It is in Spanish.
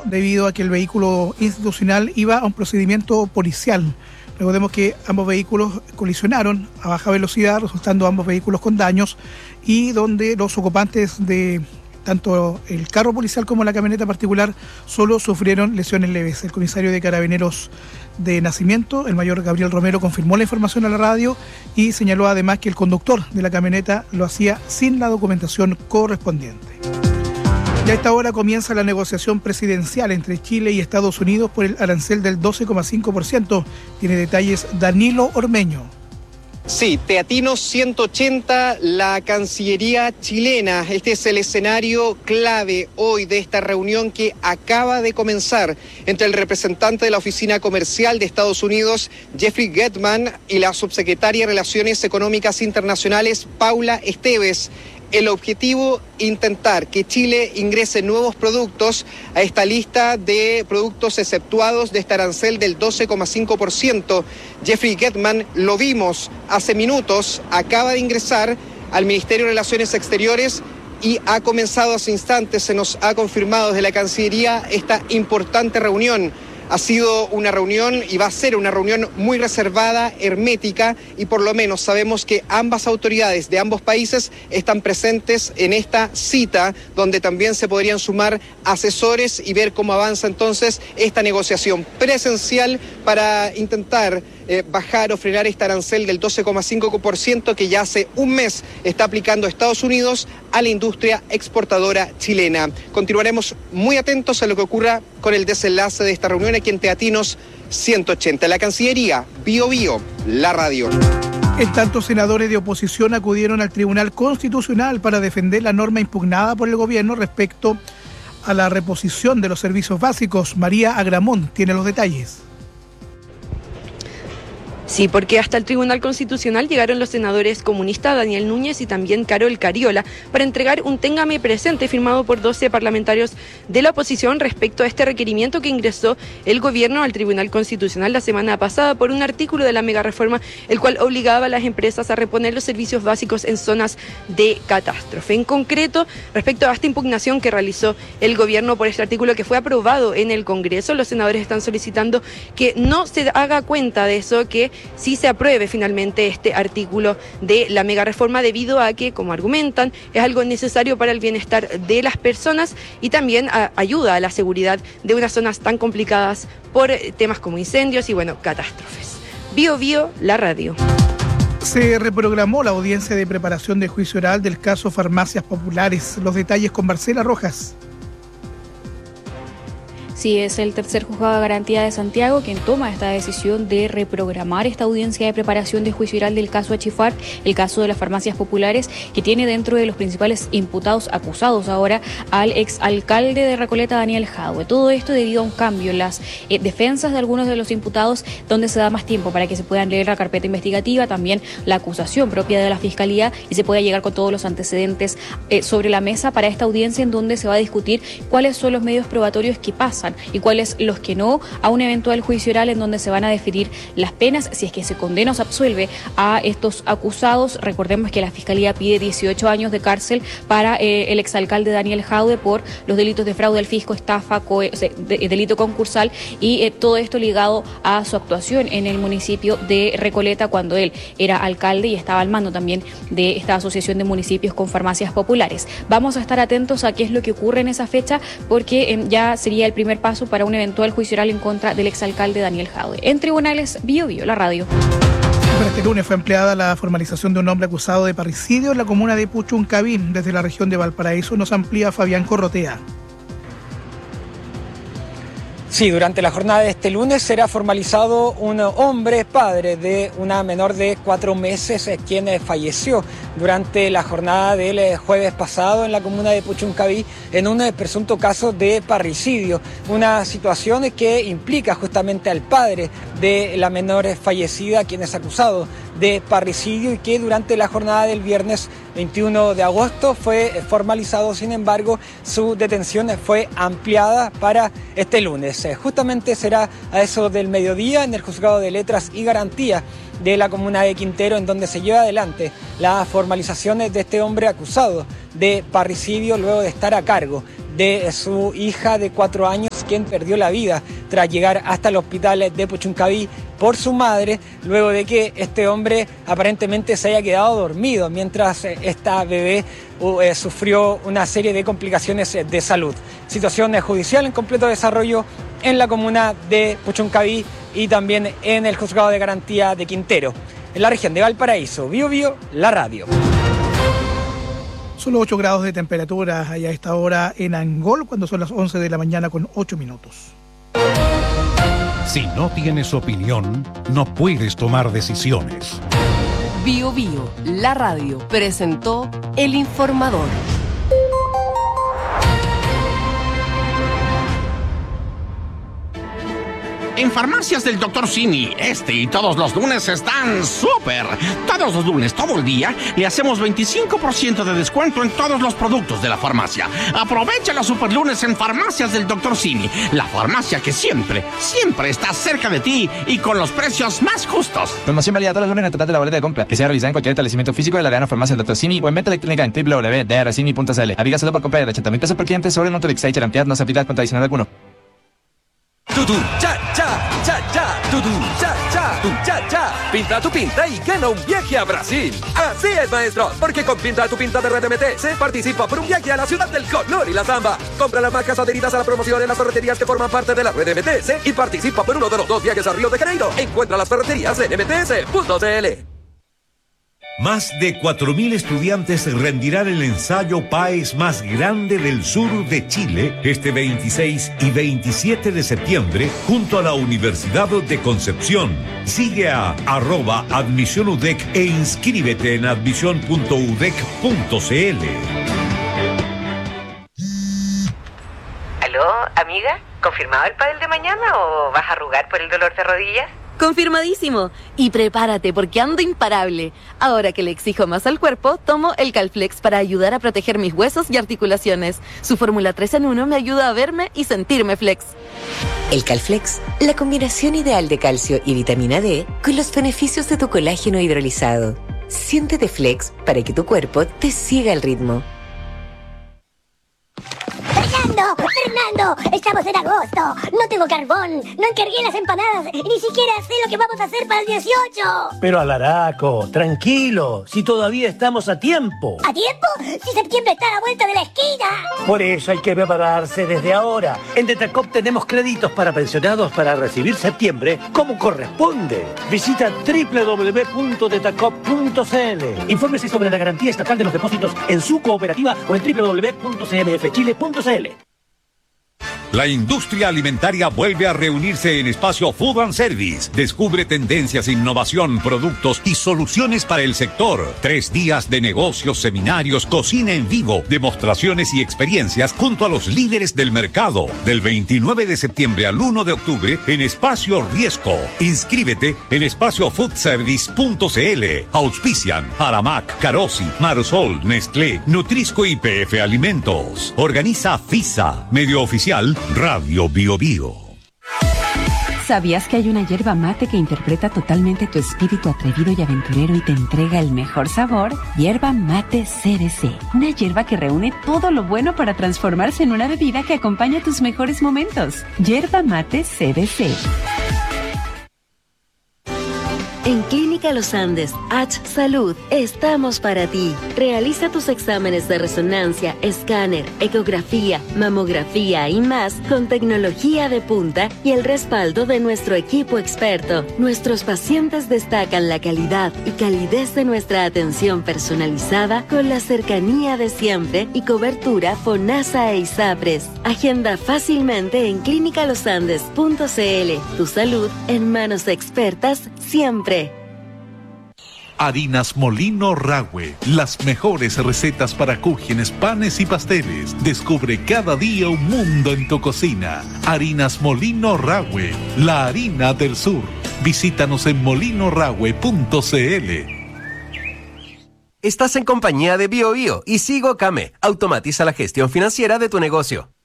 debido a que el vehículo institucional iba a un procedimiento policial. Recordemos que ambos vehículos colisionaron a baja velocidad, resultando ambos vehículos con daños, y donde los ocupantes de tanto el carro policial como la camioneta particular solo sufrieron lesiones leves. El comisario de Carabineros de Nacimiento, el mayor Gabriel Romero, confirmó la información a la radio y señaló además que el conductor de la camioneta lo hacía sin la documentación correspondiente. Y a esta hora comienza la negociación presidencial entre Chile y Estados Unidos por el arancel del 12,5%. Tiene detalles Danilo Ormeño. Sí, Teatino 180, la Cancillería chilena. Este es el escenario clave hoy de esta reunión que acaba de comenzar entre el representante de la Oficina Comercial de Estados Unidos, Jeffrey Gettman, y la subsecretaria de Relaciones Económicas Internacionales, Paula Esteves. El objetivo, intentar que Chile ingrese nuevos productos a esta lista de productos exceptuados de este arancel del 12,5%. Jeffrey Gettman, lo vimos hace minutos, acaba de ingresar al Ministerio de Relaciones Exteriores y ha comenzado hace instantes, se nos ha confirmado desde la Cancillería esta importante reunión. Ha sido una reunión y va a ser una reunión muy reservada, hermética, y por lo menos sabemos que ambas autoridades de ambos países están presentes en esta cita, donde también se podrían sumar asesores y ver cómo avanza entonces esta negociación presencial para intentar bajar o frenar este arancel del 12,5% que ya hace un mes está aplicando Estados Unidos a la industria exportadora chilena. Continuaremos muy atentos a lo que ocurra con el desenlace de esta reunión aquí en Teatinos 180. La Cancillería, Bio Bio, la radio. En tanto, senadores de oposición acudieron al Tribunal Constitucional para defender la norma impugnada por el gobierno respecto a la reposición de los servicios básicos. María Agramón tiene los detalles. Sí, porque hasta el Tribunal Constitucional llegaron los senadores comunistas Daniel Núñez y también Carol Cariola para entregar un téngame presente firmado por 12 parlamentarios de la oposición respecto a este requerimiento que ingresó el gobierno al Tribunal Constitucional la semana pasada por un artículo de la megareforma, el cual obligaba a las empresas a reponer los servicios básicos en zonas de catástrofe. En concreto, respecto a esta impugnación que realizó el gobierno por este artículo que fue aprobado en el Congreso, los senadores están solicitando que no se haga cuenta de eso, que sí se apruebe finalmente este artículo de la megareforma, debido a que, como argumentan, es algo necesario para el bienestar de las personas y también ayuda a la seguridad de unas zonas tan complicadas por temas como incendios y, catástrofes. Bio Bio, la radio. Se reprogramó la audiencia de preparación de juicio oral del caso Farmacias Populares. Los detalles con Marcela Rojas. Sí, es el tercer juzgado de garantía de Santiago quien toma esta decisión de reprogramar esta audiencia de preparación de juicio oral del caso Achifar, el caso de las farmacias populares, que tiene dentro de los principales imputados acusados ahora al exalcalde de Recoleta, Daniel Jadue. Todo esto debido a un cambio en las defensas de algunos de los imputados, donde se da más tiempo para que se puedan leer la carpeta investigativa, también la acusación propia de la Fiscalía, y se pueda llegar con todos los antecedentes sobre la mesa para esta audiencia, en donde se va a discutir cuáles son los medios probatorios que pasan y cuáles los que no a un eventual juicio oral, en donde se van a definir las penas si es que se condena o se absuelve a estos acusados. Recordemos que la Fiscalía pide 18 años de cárcel para el exalcalde Daniel Jadue por los delitos de fraude al fisco, estafa, delito concursal y todo esto ligado a su actuación en el municipio de Recoleta cuando él era alcalde y estaba al mando también de esta asociación de municipios con farmacias populares. Vamos a estar atentos a qué es lo que ocurre en esa fecha, porque ya sería el primer paso para un eventual juicio oral en contra del exalcalde Daniel Jadue. En tribunales, Bio Bio, la radio. Para este lunes fue empleada la formalización de un hombre acusado de parricidio en la comuna de Puchuncaví. Desde la región de Valparaíso nos amplía Fabián Corrotea. Sí, durante la jornada de este lunes será formalizado un hombre, padre de una menor de 4 meses, quien falleció durante la jornada del jueves pasado en la comuna de Puchuncaví en un presunto caso de parricidio. Una situación que implica justamente al padre de la menor fallecida, quien es acusado de parricidio, y que durante la jornada del viernes 21 de agosto fue formalizado. Sin embargo, su detención fue ampliada para este lunes. Justamente será a eso del mediodía en el Juzgado de Letras y Garantía de la comuna de Quintero, en donde se lleva adelante las formalizaciones de este hombre acusado de parricidio luego de estar a cargo de su hija de 4 años quien perdió la vida tras llegar hasta el hospital de Puchuncaví por su madre, luego de que este hombre aparentemente se haya quedado dormido mientras esta bebé sufrió una serie de complicaciones de salud. Situación judicial en completo desarrollo en la comuna de Puchuncaví y también en el Juzgado de Garantía de Quintero. En la región de Valparaíso, Bio Bio, la radio. Solo 8 grados de temperatura allá a esta hora en Angol, cuando son las 11 de la mañana con 8 minutos. Si no tienes opinión, no puedes tomar decisiones. Bio Bio, la radio, presentó El Informador. En Farmacias del Dr. Simi, este y todos los lunes están súper. Todos los lunes, todo el día, le hacemos 25% de descuento en todos los productos de la farmacia. Aprovecha los super lunes en Farmacias del Dr. Simi, la farmacia que siempre está cerca de ti y con los precios más justos. Promoción válida todos los lunes en el total de la boleta de compra, que sea realizada en cualquier establecimiento físico de la Real Farmacia del Dr. Simi o en venta electrónica en www.drsimi.cl. Avígaselo por compra de 80.000 pesos por cliente sobre el Notorix H. La entidad no se aplica con adicional alguno. Tutu, cha, cha, cha, cha, tutu, cha, cha, tu, cha, cha. Pinta tu pinta y gana un viaje a Brasil. Así es, maestro, porque con Pinta tu pinta de RDMT se participa por un viaje a la ciudad del color y la samba. Compra las marcas adheridas a la promoción en las ferreterías que forman parte de la RDMTS y participa por uno de los 2 viajes a Río de Janeiro. Encuentra las ferreterías en mts.cl. Más de 4.000 estudiantes rendirán el ensayo PAES más grande del sur de Chile este 26 y 27 de septiembre junto a la Universidad de Concepción. Sigue a @admisionudec e inscríbete en admisión.udec.cl. ¿Aló, amiga? ¿Confirmado el pádel de mañana o vas a arrugar por el dolor de rodillas? Confirmadísimo. Y prepárate porque ando imparable. Ahora que le exijo más al cuerpo, tomo el Calflex para ayudar a proteger mis huesos y articulaciones. Su fórmula 3 en 1 me ayuda a verme y sentirme flex. El Calflex, la combinación ideal de calcio y vitamina D con los beneficios de tu colágeno hidrolizado. Siéntete flex para que tu cuerpo te siga el ritmo. ¡Fernando! ¡Estamos en agosto! ¡No tengo carbón! ¡No encargué las empanadas! ¡Y ni siquiera sé lo que vamos a hacer para el 18! Pero Alaraco, tranquilo, si todavía estamos a tiempo. ¿A tiempo? ¡Si septiembre está a la vuelta de la esquina! Por eso hay que prepararse desde ahora. En Detacop tenemos créditos para pensionados para recibir septiembre como corresponde. Visita www.detacop.cl. Infórmese sobre la garantía estatal de los depósitos en su cooperativa o en www.cmfchile.cl. La industria alimentaria vuelve a reunirse en Espacio Food and Service. Descubre tendencias, innovación, productos y soluciones para el sector. 3 días de negocios, seminarios, cocina en vivo, demostraciones y experiencias junto a los líderes del mercado. Del 29 de septiembre al 1 de octubre en Espacio Riesco. Inscríbete en espaciofoodservice.cl. Auspician Aramac, Carosi, Marosol, Nestlé, Nutrisco y PF Alimentos. Organiza FISA, medio oficial Radio Bio Bio. ¿Sabías que hay una yerba mate que interpreta totalmente tu espíritu atrevido y aventurero y te entrega el mejor sabor? Yerba Mate CBC. Una yerba que reúne todo lo bueno para transformarse en una bebida que acompaña tus mejores momentos. Yerba Mate CBC. En Clínica Los Andes, H Salud, estamos para ti. Realiza tus exámenes de resonancia, escáner, ecografía, mamografía y más con tecnología de punta y el respaldo de nuestro equipo experto. Nuestros pacientes destacan la calidad y calidez de nuestra atención personalizada con la cercanía de siempre y cobertura FONASA e ISAPRES. Agenda fácilmente en clinicalosandes.cl. Tu salud en manos expertas siempre. Harinas Molino Rahue, las mejores recetas para cúgenes, panes y pasteles. Descubre cada día un mundo en tu cocina. Harinas Molino Rahue, la harina del sur. Visítanos en molinorahue.cl. Estás en compañía de Bio Bio y Sigo Kame. Automatiza la gestión financiera de tu negocio.